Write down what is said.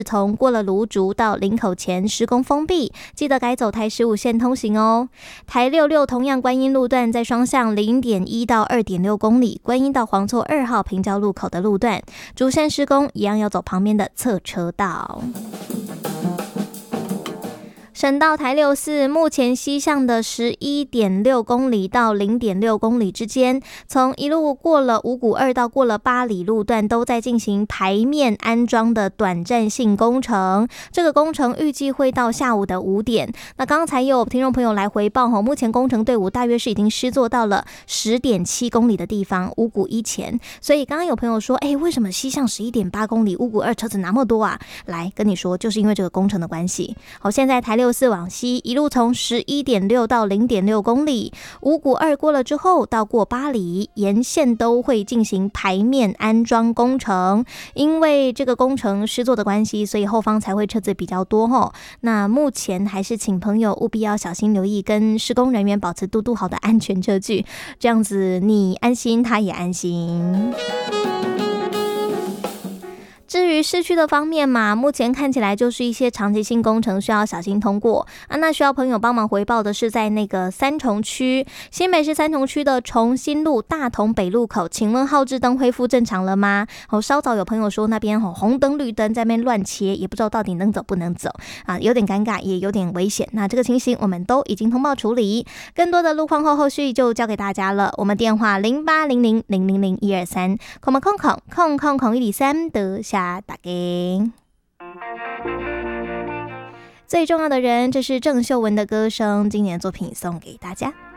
从过了芦竹到林口前施工封闭，记得改走台15线通行哦。台66同样观音路段在双向 0.1 到 2.6 公里，观音到黄厝2号平交路口的路段，主线施工一样要走旁边的侧车道。省道台64目前西向的 11.6 公里到 0.6 公里之间，从一路过了五股2到过了八里路段都在进行排面安装的短暂性工程，这个工程预计会到下午的5点。那刚才有听众朋友来回报，目前工程队伍大约是已经施作到了 10.7 公里的地方，五股1前。所以刚刚有朋友说，为什么西向 11.8 公里五股2车子那么多啊？来跟你说，就是因为这个工程的关系。好，现在台64往西一路从 11.6 到 0.6 公里，五股2过了之后到过八里，沿线都会进行排面安装工程。因为这个工程施作的关系，所以后方才会车子比较多吼。那目前还是请朋友务必要小心留意，跟施工人员保持嘟嘟好的安全车距，这样子你安心，他也安心。至于市区的方面嘛，目前看起来就是一些长期性工程需要小心通过啊。那需要朋友帮忙回报的是在那个三重区，新北市三重区的重新路大同北路口，请问号志灯恢复正常了吗？稍早有朋友说那边红灯绿灯在那边乱切，也不知道到底能走不能走啊，有点尴尬，也有点危险。那这个情形我们都已经通报处理，更多的路况后续就交给大家了。我们电话0800000123，空103得下打给最重要的人，这是郑秀文的歌声，今年的作品送给大家。